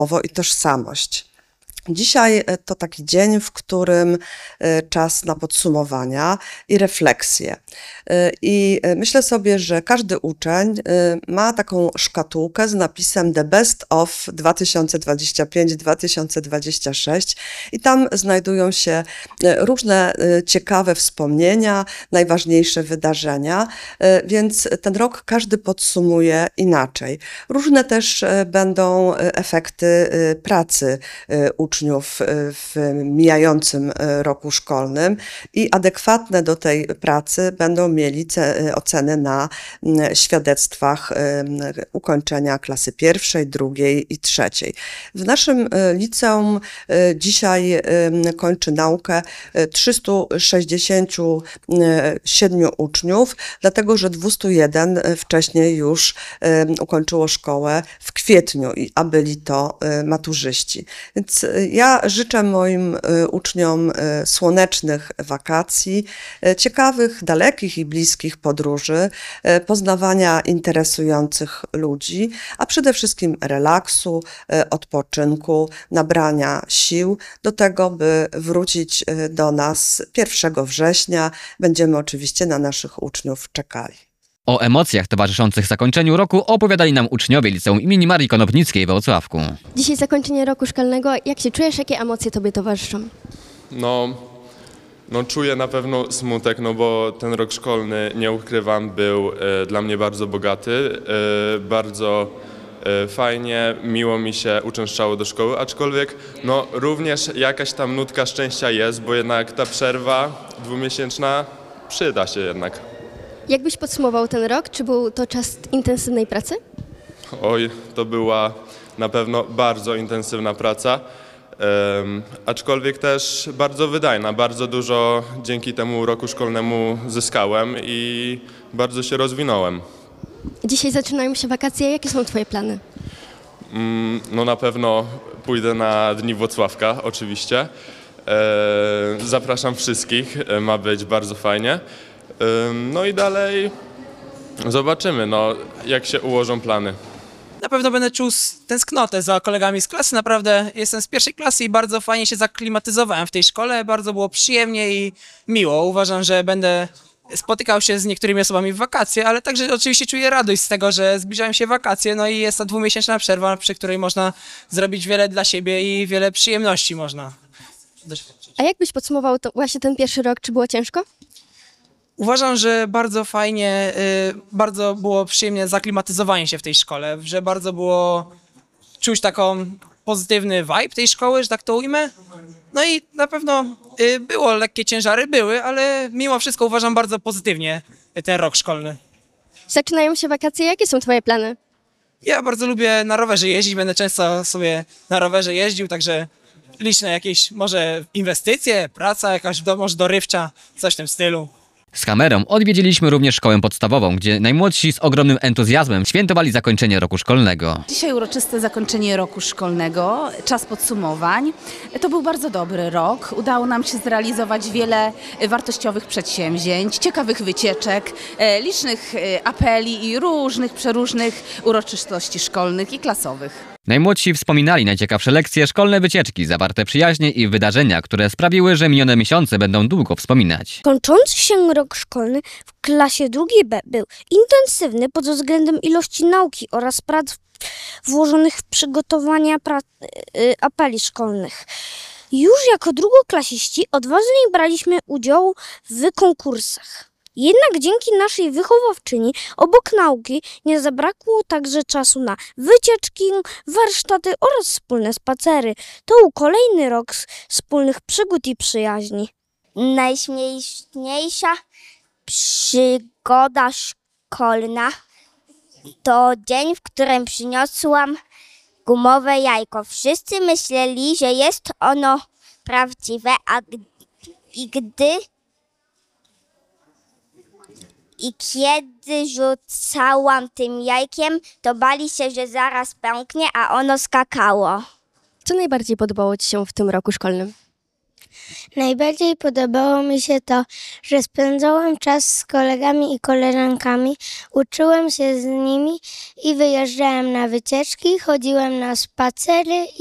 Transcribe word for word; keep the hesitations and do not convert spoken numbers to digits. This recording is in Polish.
i tożsamość. Dzisiaj to taki dzień, w którym czas na podsumowania i refleksje. I myślę sobie, że każdy uczeń ma taką szkatułkę z napisem The Best of dwa tysiące dwadzieścia pięć dwa tysiące dwadzieścia sześć i tam znajdują się różne ciekawe wspomnienia, najważniejsze wydarzenia, więc ten rok każdy podsumuje inaczej. Różne też będą efekty pracy uczniów uczniów w mijającym roku szkolnym i adekwatne do tej pracy będą mieli oceny na świadectwach ukończenia klasy pierwszej, drugiej i trzeciej. W naszym liceum dzisiaj kończy naukę trzysta sześćdziesiąt siedem uczniów, dlatego że dwieście jeden wcześniej już ukończyło szkołę w kwietniu, a byli to maturzyści. Więc ja życzę moim uczniom słonecznych wakacji, ciekawych, dalekich i bliskich podróży, poznawania interesujących ludzi, a przede wszystkim relaksu, odpoczynku, nabrania sił do tego, by wrócić do nas pierwszego września. Będziemy oczywiście na naszych uczniów czekali. O emocjach towarzyszących zakończeniu roku opowiadali nam uczniowie Liceum imieni Marii Konopnickiej we Włocławku. Dzisiaj zakończenie roku szkolnego. Jak się czujesz? Jakie emocje tobie towarzyszą? No, no czuję na pewno smutek, no bo ten rok szkolny, nie ukrywam, był e, dla mnie bardzo bogaty, e, bardzo e, fajnie, miło mi się uczęszczało do szkoły, aczkolwiek no również jakaś tam nutka szczęścia jest, bo jednak ta przerwa dwumiesięczna przyda się jednak. Jak byś podsumował ten rok? Czy był to czas intensywnej pracy? Oj, to była na pewno bardzo intensywna praca, um, aczkolwiek też bardzo wydajna. Bardzo dużo dzięki temu roku szkolnemu zyskałem i bardzo się rozwinąłem. Dzisiaj zaczynają się wakacje. Jakie są twoje plany? Um, no na pewno pójdę na Dni Włocławka, oczywiście. E, zapraszam wszystkich, ma być bardzo fajnie. No i dalej zobaczymy, no, jak się ułożą plany. Na pewno będę czuł tęsknotę za kolegami z klasy. Naprawdę jestem z pierwszej klasy i bardzo fajnie się zaklimatyzowałem w tej szkole. Bardzo było przyjemnie i miło. Uważam, że będę spotykał się z niektórymi osobami w wakacje, ale także oczywiście czuję radość z tego, że zbliżają się wakacje. No i jest ta dwumiesięczna przerwa, przy której można zrobić wiele dla siebie i wiele przyjemności można doświadczyć. A jak byś podsumował to właśnie ten pierwszy rok? Czy było ciężko? Uważam, że bardzo fajnie, bardzo było przyjemne zaklimatyzowanie się w tej szkole, że bardzo było czuć taką pozytywny vibe tej szkoły, że tak to ujmę. No i na pewno było lekkie ciężary, były, ale mimo wszystko uważam bardzo pozytywnie ten rok szkolny. Zaczynają się wakacje. Jakie są twoje plany? Ja bardzo lubię na rowerze jeździć, będę często sobie na rowerze jeździł, także liczne jakieś może inwestycje, praca jakaś do, może dorywcza, coś w tym stylu. Z kamerą odwiedziliśmy również szkołę podstawową, gdzie najmłodsi z ogromnym entuzjazmem świętowali zakończenie roku szkolnego. Dzisiaj uroczyste zakończenie roku szkolnego, czas podsumowań. To był bardzo dobry rok. Udało nam się zrealizować wiele wartościowych przedsięwzięć, ciekawych wycieczek, licznych apeli i różnych, przeróżnych uroczystości szkolnych i klasowych. Najmłodsi wspominali najciekawsze lekcje, szkolne wycieczki, zawarte przyjaźnie i wydarzenia, które sprawiły, że minione miesiące będą długo wspominać. Kończący się rok szkolny w klasie drugiej B był intensywny pod względem ilości nauki oraz prac włożonych w przygotowania prac, yy, apeli szkolnych. Już jako drugoklasiści odważnie braliśmy udział w konkursach. Jednak dzięki naszej wychowawczyni obok nauki nie zabrakło także czasu na wycieczki, warsztaty oraz wspólne spacery. To był kolejny rok wspólnych przygód i przyjaźni. Najśmieszniejsza przygoda szkolna to dzień, w którym przyniosłam gumowe jajko. Wszyscy myśleli, że jest ono prawdziwe, a g- i gdy I kiedy rzucałam tym jajkiem, to bali się, że zaraz pęknie, a ono skakało. Co najbardziej podobało ci się w tym roku szkolnym? Najbardziej podobało mi się to, że spędzałam czas z kolegami i koleżankami, uczyłem się z nimi i wyjeżdżałem na wycieczki, chodziłem na spacery